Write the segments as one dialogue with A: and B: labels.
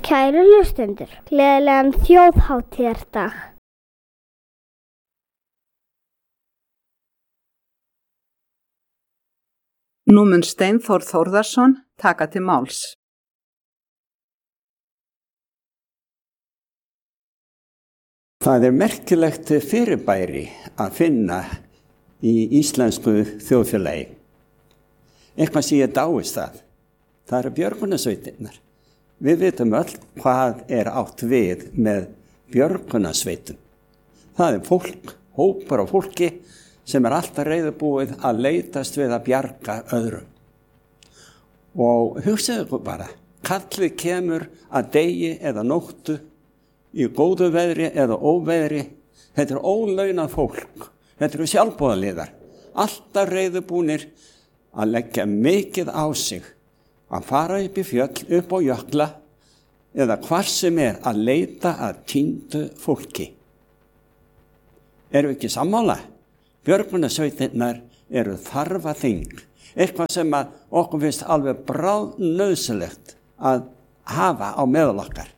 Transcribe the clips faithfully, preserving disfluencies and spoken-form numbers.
A: Kæru hlustendur, gleðilegan þjóðhátíðardag.
B: Nú mun Steinþór Þórðarson taka til máls.
C: Það er merkilegt fyrirbæri að finna í íslensku þjóðfélagi. Eitthvað sem ég dáist að. Það eru björgunarsveitirnar. Við vitum öll hvað er átt við með björgunarsveitum. Það er fólk, hópur af fólki sem er alltaf reiðubúið að leitast við að bjarga öðrum. Og hugsaðu ykkur bara, kallið kemur að degi eða nóttu, í góðu veðri eða óveðri. Þetta er ólaunað fólk, þetta eru sjálfboðaliðar, alltaf reiðubúnir að leggja mikið á sig, að fara upp í fjöll, upp á jökla eða hvar sem er að leita að týndu fólki. Erum við ekki sammála? Björgunarsveitirnar eru þarfaþing, eitthvað sem að okkur finnst alveg bráðnauðsynlegt að hafa á meðal okkar.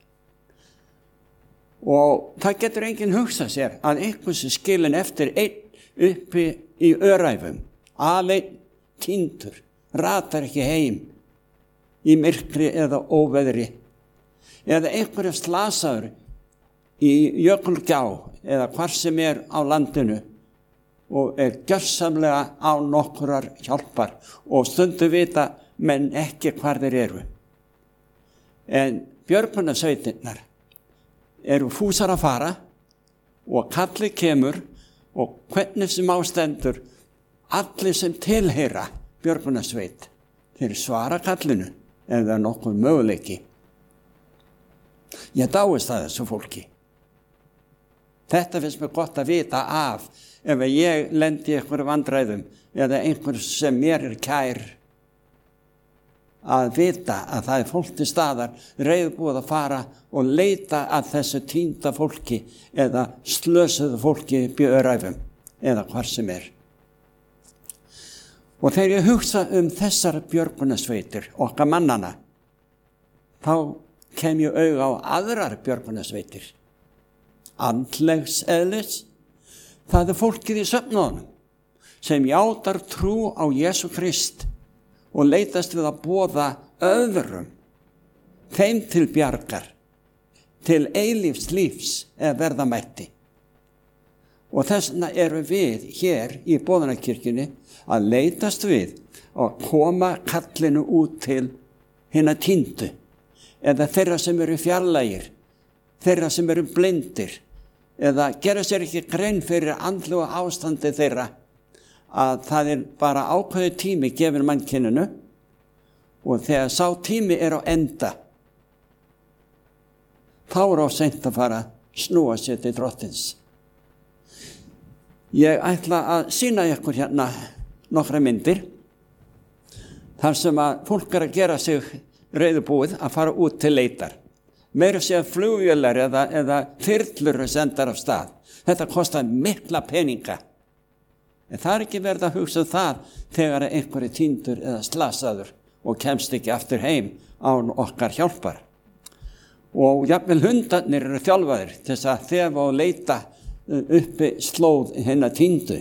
C: Og það getur enginn hugsað sér að einhvers skilin eftir einn uppi í öræfum, aleinn týndur, ratar ekki heim í myrkri eða óveðri, eða einhverjum slasaður í jökulgjá eða hvar sem er á landinu og er gjörsamlega á nokkrar hjálpar og stundu vita menn ekki hvar þeir eru. En björgunarsveitirnar eru fúsar að fara og kallið kemur og hvernig sem ástendur, allir sem tilheyra björgunarsveit, þeir svara kallinu ef það er nokkuð möguleiki. Ég dáist að þessu fólki. Þetta finnst mér gott að vita af ef ég lendi í einhverju vandræðum eða einhver sem mér er kær, að vita að það er fólk til staðar reiðubúið að fara og leita að þessu týnda fólki eða slösuðu fólki upp í öræfum eða hvar sem er. Og þegar ég hugsa um þessar björgunarsveitir, okkar mannana, þá kem ég auga á aðrar björgunarsveitir. Andlegs eðlis, það er fólkið í söfnuðunum sem játar trú á Jesú Krist og leitast við að boða öðrum, þeim til bjargar, til eilífs lífs eða verða mætti. Og þess vegna erum við hér í Boðunarkirkjunni að leitast við að koma kallinu út til hinna týndu eða þeirra sem eru fjarlægir, þeirra sem eru blindir eða gera sér ekki grein fyrir andlegu ástandi þeirra, að það er bara ákveðið tími gefin mannkyninu og þegar sá tími er á enda, þá er á seint að fara að snúa sér til Drottins. Ég ætla að sýna ykkur hérna nokkra myndir þar sem að fólk er að gera sig reiðubúið að fara út til leitar. Meira sé að flugvélar eða, eða þyrlur sendar af stað. Þetta kostar mikla peninga. En það er ekki verið að hugsa það þegar einhverju týndur eða slasaður og kemst ekki aftur heim án okkar hjálpar. Og jafnvel hundarnir eru þjálfaðir til þess að þefa og leita uppi slóð hinna týndu.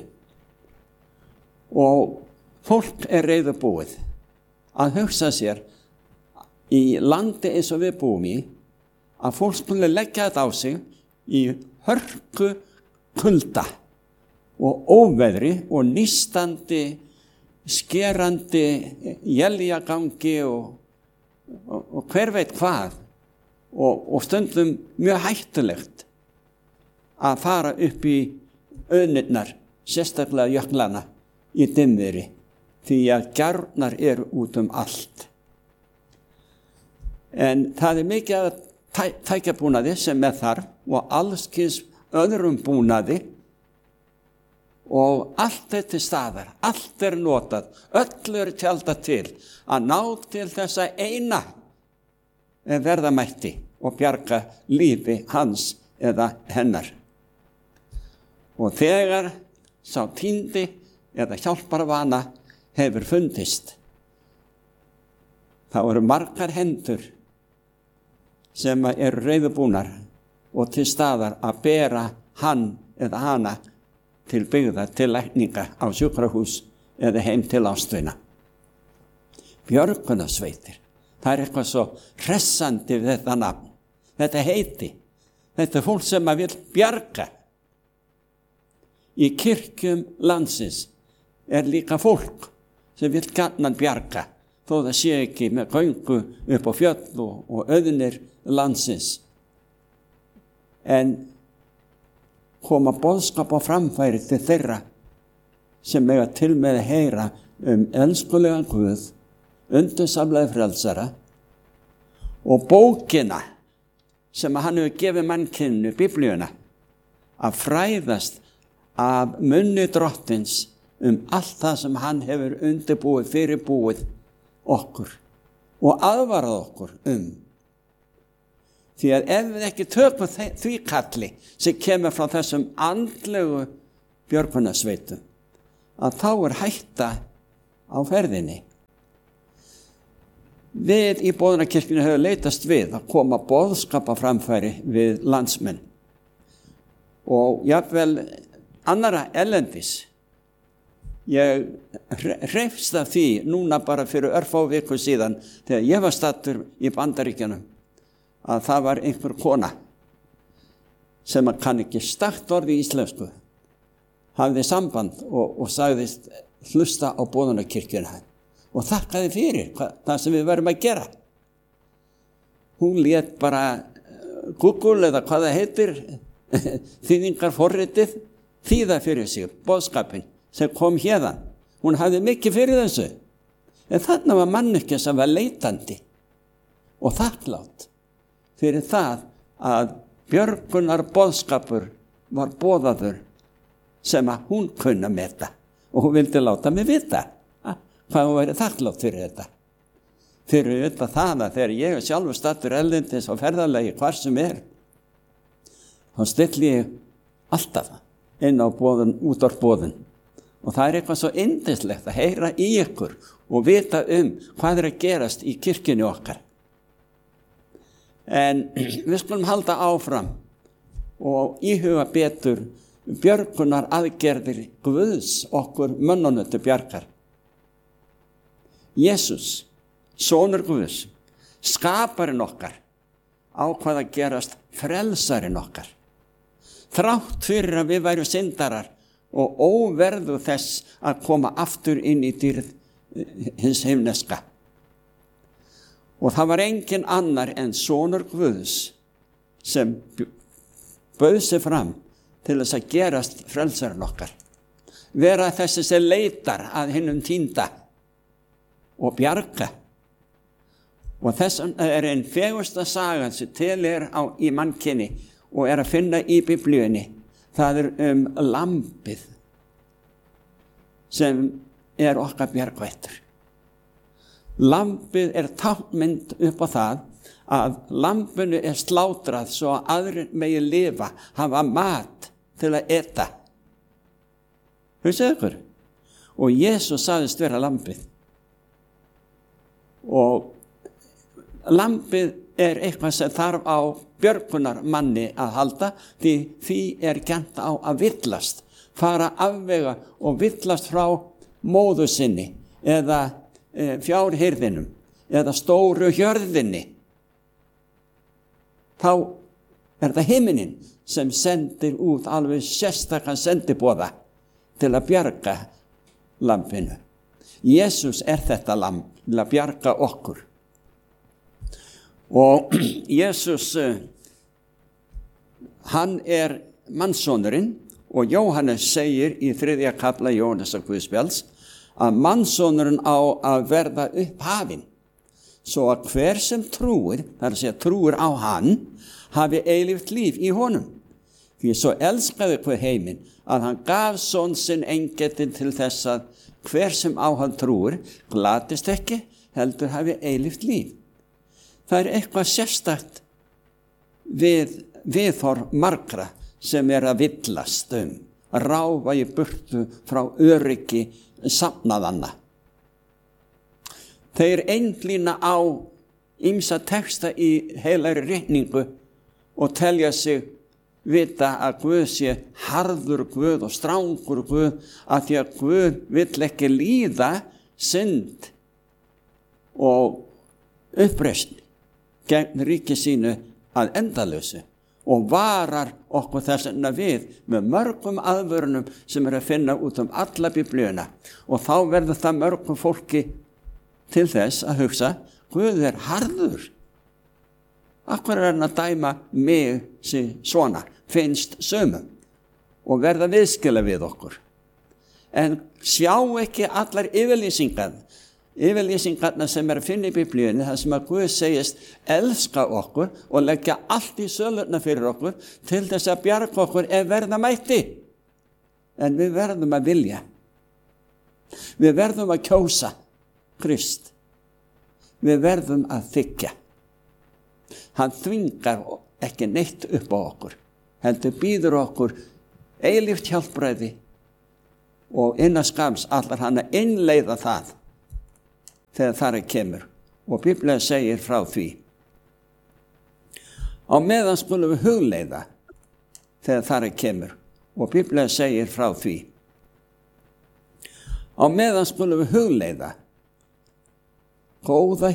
C: Og fólk er reiðubúið að hugsa sér í landi eins og við búum í að fólk skuli leggja þetta á sig í hörku kulda og óveðri og nístandi, skerandi éljagangi og, og, og hver veit hvað og, og stundum mjög hættulegt að fara upp í auðnirnar, sérstaklega jöklana í dimmviðri, því að gjárnar eru út um allt. En það er mikið að tæ, tækjabúnaði sem er þar og allskins öðrum búnaði og allt er til staðar, allt er notað, öll er tjaldað til að ná til þessa eina verða mætti og bjarga lífi hans eða hennar. Og þegar sá týndi eða hjálparvana hefur fundist, þá eru margar hendur sem eru reiðubúnar og til staðar að bera hann eða hana til byggða, til lækninga á sjúkrahús eða heim til ástvina. Björgunarsveitir, það er eitthvað svo hressandi við þetta nafn, þetta heiti, þetta er fólk sem að vil bjarga. Í kirkjum landsins er líka fólk sem vil gjarnan bjarga, þó það sé ekki með göngu upp á fjöll og, og auðnir landsins. En koma boðskap á framfæri til þeirra sem eiga til með að heyra um elskulegan Guð, undursamlega frelsara og bókina sem hann hefur gefið mannkyninu, Biblíuna, að fræðast af munni drottins um allt það sem hann hefur undirbúið, fyrirbúið okkur og aðvarað okkur um. Því að ef við ekki tökum því kalli sem kemur frá þessum andlegu björgunarsveitum, að þá er hætta á ferðinni. Við í Boðunarkirkjunni höfum leitast við að koma boðskap á framfæri við landsmenn og jafnvel annara erlendis. Ég hreifst af því núna bara fyrir örfá viku síðan þegar ég var staddur í Bandaríkjunum að það var einhver kona sem kann ekki stakt orði í íslensku, hafði samband og, og sagðist hlusta á Boðunarkirkjuna og þakkaði fyrir hvað, það sem við verðum að gera. Hún lét bara Google eða hvað það heitir, þýðingarforritið, þýða fyrir sig boðskapin sem kom hérðan. Hún hafði mikið fyrir þessu. En þarna var manneskja sem var leitandi og þakklátt fyrir það að björgunar boðskapur var boðaður sem að hún kunna meta og hún vildi láta mig vita hvað hún væri þakklátt fyrir þetta. Fyrir þetta það að þegar ég er sjálfur staddur erlendis og ferðalagi hvar sem er, þá stilli ég alltaf inn á boðun, út á boðun. Og það er eitthvað svo yndislegt að heyra í ykkur og vita um hvað er að gerast í kirkjunni okkar. En við skulum halda áfram og íhuga betur björgunar aðgerðir Guðs okkur mönnunum til bjargar. Jesús, sonur Guðs, skaparinn okkar, ákvað að gerast frelsarinn okkar. Þrátt fyrir að við værum syndarar og óverðu þess að koma aftur inn í dýrð hins himneska. Og það var engin annar en sonur Guðs sem bauð sig fram til þess að gerast frelsarinn okkar. Vera þessi sem leitar að hinum týnda og bjarga. Og þess er einn fegursta sagan sem til er á, í mannkynni og er að finna í Biblíunni. Það er um lambið sem er okkar bjargvættur. Lambið er táknmynd upp á það að lambinu er slátrað svo að aðrir megi lifa, hafa mat til að eta. Hugsið ykkur? Og Jesús sagðist vera lambið. Og lambið er eitthvað sem þarf á björgunar manni að halda, því því er kennt á að villast, fara afvega og villast frá móður sinni eða e, fjárhirðinum eða stóru hjörðinni. Þá er það himinin sem sendir út alveg sérstakan sendiboða til að bjarga lambinu. Jesús er þetta lamb til að bjarga okkur. Og Jesús, hann er mannssonurinn og Jóhannes segir í þriðja kafla Jóhannesar Guðspjalls að mannssonurinn á að verða upphafinn svo að hver sem trúir, það er að segja trúir á hann, hafi eilíft líf í honum. Því svo elskaði hver heiminn að hann gaf son sinn eingetinn til þess að hver sem á hann trúir glatist ekki, heldur hafi eilíft líf. Það er eitthvað sérstakt við viðhorf margra sem er að villast um, að ráfa í burtu frá öryggi safnaðanna. Þeir einblína á ýmsa texta í heilagri ritningu og telja sig vita að Guð sé harður Guð og strangur Guð, af því að Guð vill ekki líða synd og uppreisn gegn ríki sínu að endalausu og varar okkur þess vegna við með mörgum aðvörunum sem er að finna út um alla biblíuna. Og þá verður það mörgum fólki til þess að hugsa, Guð er harður. Akkur er hann að dæma mig sem svona, finnst sömum, og verða viðskila við okkur. En sjá ekki allar yfirlýsingar, yfirlýsingarna sem er að finna í biblíunni, þar sem að Guð segist elska okkur og leggja allt í sölurnar fyrir okkur til þess að bjarga okkur ef verða mætti. En við verðum að vilja. Við verðum að kjósa Krist. Við verðum að þiggja. Hann þvingar ekki neitt upp á okkur. Heldur býður okkur eilíft hjálpræði og innan skams allar hann að innleiða það þegar þar kemur. Og Biblían segir frá því. Á meðan skulum við hugleiða þegar þar kemur. Og Biblían segir frá því. Á meðan skulum við hugleiða góða